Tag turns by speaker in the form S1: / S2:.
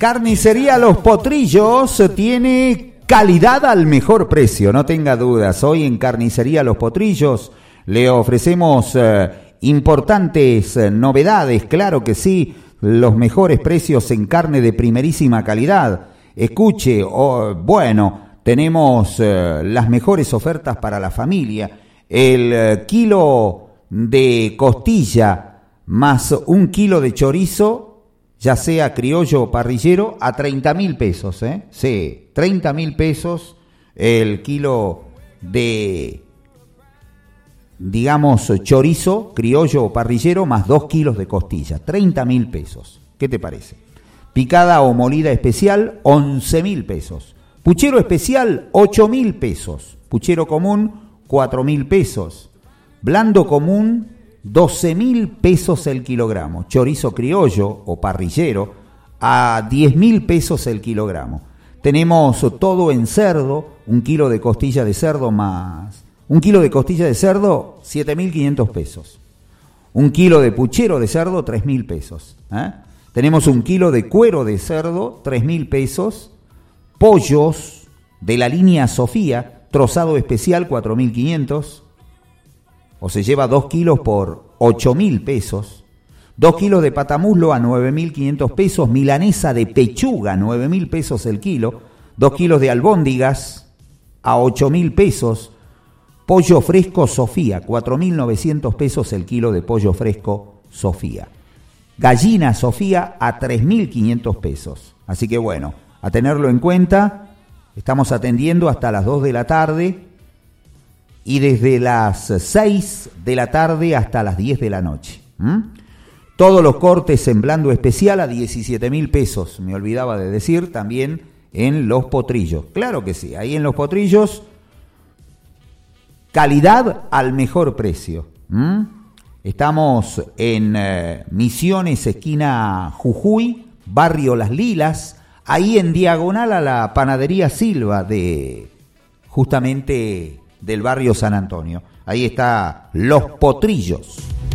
S1: Carnicería Los Potrillos tiene calidad al mejor precio, no tenga dudas. Hoy en Carnicería Los Potrillos le ofrecemos importantes novedades, claro que sí, los mejores precios en carne de primerísima calidad. Escuche, bueno, tenemos las mejores ofertas para la familia. El kilo de costilla más un kilo de chorizo, ya sea criollo o parrillero, a 30.000 pesos, ¿eh? Sí, 30.000 pesos el kilo de, digamos, chorizo, criollo o parrillero, más 2 kilos de costilla, 30.000 pesos. ¿Qué te parece? Picada o molida especial, 11.000 pesos. Puchero especial, 8.000 pesos. Puchero común, 4.000 pesos. Blando común, 12.000 pesos el kilogramo. Chorizo criollo o parrillero a 10.000 pesos el kilogramo. Tenemos todo en cerdo, un kilo de costilla de cerdo más... Un kilo de costilla de cerdo, 7.500 pesos. Un kilo de puchero de cerdo, 3.000 pesos. Tenemos un kilo de cuero de cerdo, 3.000 pesos. Pollos de la línea Sofía, trozado especial, 4.500. O se lleva 2 kilos por 8.000 pesos. 2 kilos de patamuslo a 9.500 pesos. Milanesa de pechuga, 9.000 pesos el kilo. 2 kilos de albóndigas a 8.000 pesos. Pollo fresco Sofía, 4.900 pesos el kilo de pollo fresco Sofía. Gallina Sofía a 3.500 pesos. Así que bueno, a tenerlo en cuenta. Estamos atendiendo hasta las 2 de la tarde. Y desde las 6 de la tarde hasta las 10 de la noche. Todos los cortes en blando especial a 17.000 pesos. Me olvidaba de decir, también en Los Potrillos. Claro que sí, ahí en Los Potrillos, calidad al mejor precio. Estamos en Misiones, esquina Jujuy, barrio Las Lilas, ahí en diagonal a la panadería Silva de justamente del barrio San Antonio. Ahí está Los Potrillos.